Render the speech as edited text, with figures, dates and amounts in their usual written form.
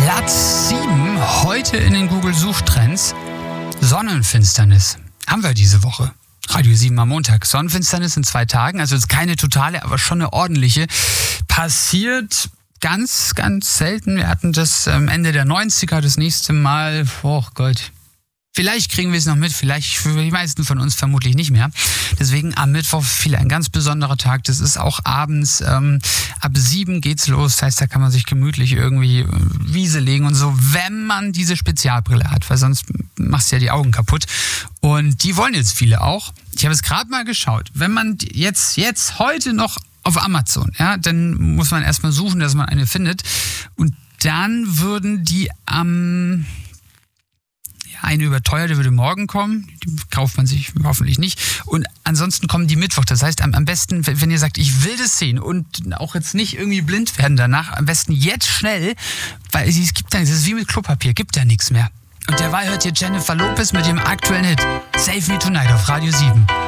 Platz 7 heute in den Google-Suchtrends. Sonnenfinsternis haben wir diese Woche. Radio 7 am Montag. Sonnenfinsternis in 2 Tagen, also jetzt keine totale, aber schon eine ordentliche. Passiert ganz, ganz selten. Wir hatten das Ende der 90er, das nächste Mal, oh Gott. Vielleicht kriegen wir es noch mit, vielleicht für die meisten von uns vermutlich nicht mehr. Deswegen am Mittwoch viel ein ganz besonderer Tag. Das ist auch abends, ab 7 geht's los. Das heißt, da kann man sich gemütlich irgendwie Wiese legen und so, wenn man diese Spezialbrille hat, weil sonst machst du ja die Augen kaputt. Und die wollen jetzt viele auch. Ich habe es gerade mal geschaut. Wenn man jetzt heute noch auf Amazon, ja, dann muss man erstmal suchen, dass man eine findet. Und dann würden die eine überteuerte würde morgen kommen, die kauft man sich hoffentlich nicht. Und ansonsten kommen die Mittwoch. Das heißt, am besten, wenn ihr sagt, ich will das sehen und auch jetzt nicht irgendwie blind werden danach, am besten jetzt schnell, weil es gibt da nichts. Das ist wie mit Klopapier, gibt da nichts mehr. Und derweil hört ihr Jennifer Lopez mit dem aktuellen Hit Save Me Tonight auf Radio 7.